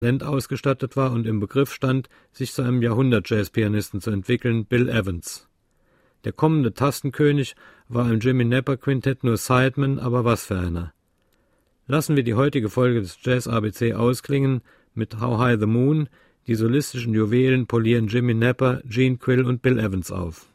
Talent ausgestattet war und im Begriff stand, sich zu einem Jahrhundert-Jazz-Pianisten zu entwickeln, Bill Evans. Der kommende Tastenkönig war im Jimmy Knapper Quintett nur Sideman, aber was für einer. Lassen wir die heutige Folge des Jazz ABC ausklingen mit How High the Moon. Die solistischen Juwelen polieren Jimmy Knapper, Gene Quill und Bill Evans auf.